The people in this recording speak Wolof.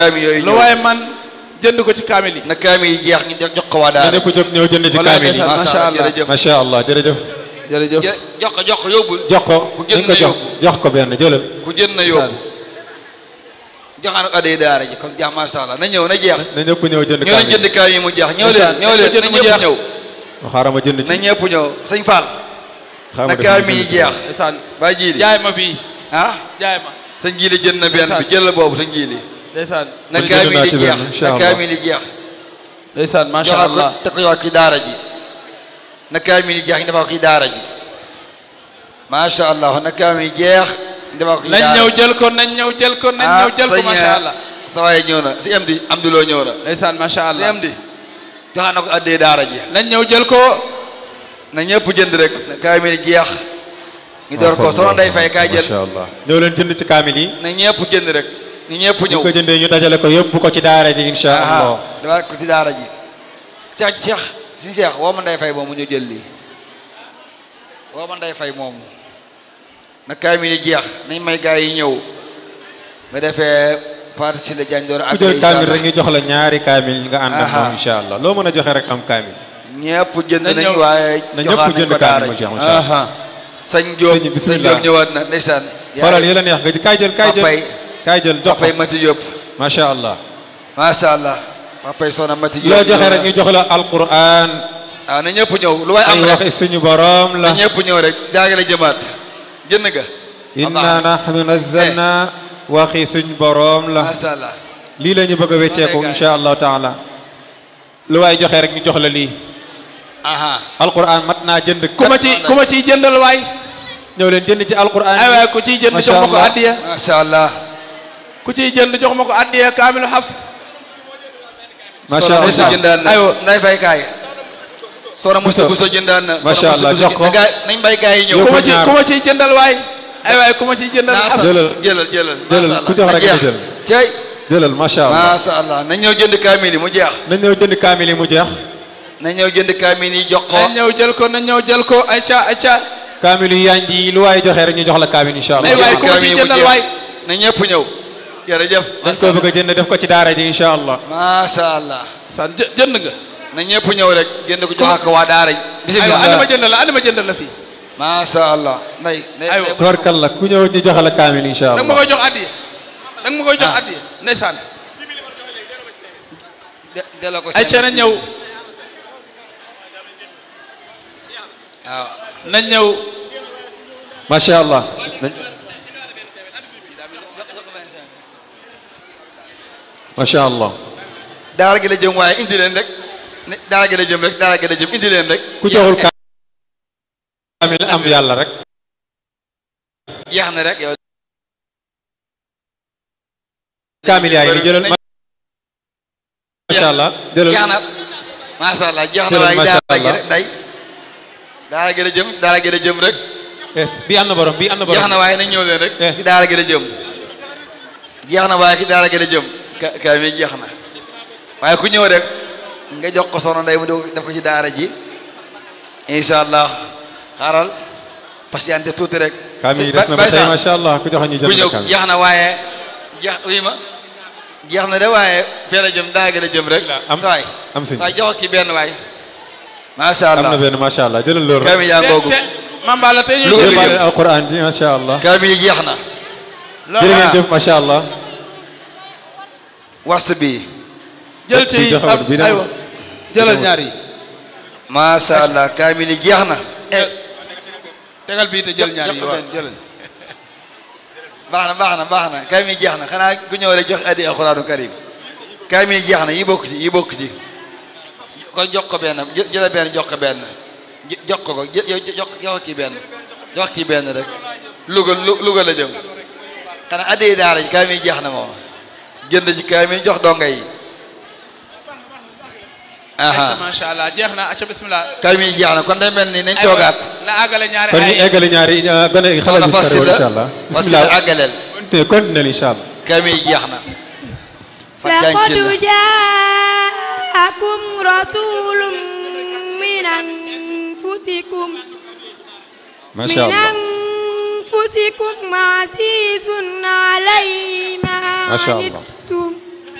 kaamil yooyu lu waaye man jënd ko ci kaamil yi. na kaamil yi jeex ñu jox ko waa daara. ñëpp jóg ñëw jënd ci kaamil yi. macha allah macha allah jërëjëf. jërëjëf jox ko yóbbul. jox ko ku jënd na yóbbu jox ko benn jëlal. ku jënd na yóbbu. joxaan ko adee daara ji kon jeex macha allah na ñëw na jeex. na ñëpp ñëw jënd kaamil ñëw leen jënd kaamil yi mu jeex ñëw leen na ñëpp ñëw. xaaral ma jënd ci na ñëpp ñëw sëñ Fall. na kaamil yi jeex. ba jiili jaay ma bii. ah jaay ma. sëñ jiili jënd na benn bi jël boobu sëñ jiili. ndeysaan na kaamil yi jeex na kaamil yi jeex. ndeysaan macha allah te ko yow ki daara ji. na kaamil yi jeex ñu defal ko ki daara ji. macha allah na kaamil yi jeex. ñu defal ko ki daara nañ ñëw jël ko nañ ñëw jël ko nañ ñëw jël ko macha allah. sa waay ñëw na si Amdi Amduloo ñëw na. ndeysaan macha allah si Amdi joxaan na ko addee daara ji. nañ ñëw jël ko. na ñëpp jënd rek na kaamil yi jeex. ñu door ko soxna Ndeye Faye kaay jël. macha allah ñëw leen jënd ci kaamil yi. na ñëpp jënd rek. ñu ñëpp ñëw bu ko jëndee ñu dajale ko yóbbu ko ci daara ji incha allah. dafa ko ci daara ji. Cheikh si Cheikh woo ma Ndeye Faye moomu ñu jël lii. woo ma Ndeye Faye moomu. na kaamil yi jeex nañ may gaa yi ñëw. nga defee Fatou Sylla Diagne door ak. ku jël kaamil rek ñu jox la ñaari kaamil nga ànd ak moom incha allah loo mën a joxe rek am kaamil. ñëpp jënd nañ waaye. na ñëpp jënd kaamil mu jeex incha allah. sëñ Diop ñëwaat na ndeysaan. xoolal yi la neex nga kaay jël kaay jël jox ko papay Mati Diop. macha allah. macha allah. papay Soxna Mati Diop. loo joxe rek ñu jox la alquran. na ñëpp ñëw lu waay am rek wax suñu borom la. na ñëpp ñëw rek jaagale jëmaat jënd nga. inna nahnu nazzalna waxi suñu borom la. macha allah. lii la ñu bëgg a wecceeku incha allahu taala. lu waay joxe rek ñu jox la lii. alquran mat naa jënd. ku ma ciy jëndal waay. ñëw leen jënd ci alquran. ay waay ku ciy jënd jox ma ko addiya. macha allah. ku ciy jënd jox ma ko addiya kaamilu Hafs. macha allah jëndaan na aywa nday fay kaay. Soxna Moussa Bousso jëndaan na. macha allah jox ko nañ bay kaay yi ñëw. ku ma ciy jëndal waay. ay waay ku ma ciy jëndal. jëlal ku jox rek nga jël. cey jëlal macha allah. macha allah nañ ñëw jënd kaamil yi mu jeex. nañ ñëw jënd kaamil yi mu jeex. nañ ñëw jënd kaamil yi jox ko. nañ ñëw jël ko nañ ñëw jël ko ayca. kaamil yi yanj yi lu waay joxe rek ñu jox la kaamil incha allah. ay waay ku ma ciy jëndal waay. na ñëpp ñëw. jërëjëf. dañ ko bëgg a jënd def ko ci daara ji incha allah. macha allah. san jënd nga. na ñëpp ñëw rek jënd ko jox ko waa daara ji. bisimilah aywa andi ma jëndal la fii. macha allah. aywa tubarkalla ku ñëw ñu joxe la kaamil incha allah. da nga ma koy jox addiya. da nga ma koy jox addiya ndeysaan. ay ca nañ ñëw. waaw nañ ñëw. macha allah. macha allah. daara gi la jëm waaye indi leen rek. daara gi la jëm rek daara gi la jëm indi leen rek. ku joxul kaamil am yàlla rek. jeex na rek yow. kaamil yaa ngi ni jëlal. macha allah jëlal. jeex na macha allah jeex na waaye daara gi rek nday. daara gi la jëm daara gi la jëm rek. bi am na borom bi am na borom. jeex na waaye nañ ñëw leen rek. ki daara gi la jëm. jeex na waaye ki daara gi la jëm. kaamil jeex na. waaye ku ñëw rek nga jox ko soxna Ndeye mu def ko ci daara ji incha allah xaaral patiente tuuti rek. kaamil yi des na ba tey macha allah ku joxe ñu jënd ku ñëw jeex na waaye jeex na de waaye fee la jëm daara gi la jëm rek. am si waay jox ki benn waay. macha allah am na benn macha allah jëlal loolu. kaamil yaa ngoogu. Mambala tey ñu jël alquran ji macha allah. kaamil yi jeex na. jërë ngeen jëf macha allah. was bi. jël ci aywa jëlal ñaar yi. macha allah kaamil yi jeex na. tegal bii te jël ñaar yi waaw jëlal. baax na kaamil yi jeex na xanaa ku ñëw rek jox addi alquranu karim. kaamil yi jeex na yi bokk ci kon jox ko benn jëlal benn jox ko benn jox ko jox ki benn rek. Louga la jëm. xanaa addi daara ji kaamil yi jeex na moom. jënd ci kaamil jox donga yi. macha allah jeex na acca bismillah. kaamil yi jeex na kon day mel ni nañ toogaat. na àggale ñaari kon ñu eggale ñaari gën a xalal bi incha allah. bismillah àggaleel. continuel incha allah. kaamil yi jeex na. laqad jaakum rasulun min anfusikum. macha allah. min anfusikum azizun alayhi ma anittum